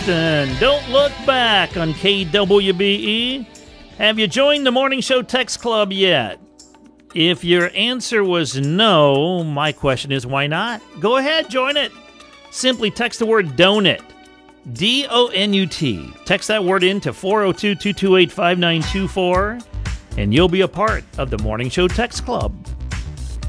And don't look back on KWBE. Have you joined the Morning Show Text Club yet? If your answer was no, my question is why not? Go ahead, join it. Simply text the word donut, D-O-N-U-T. Text that word in to 402-228-5924, and you'll be a part of the Morning Show Text Club.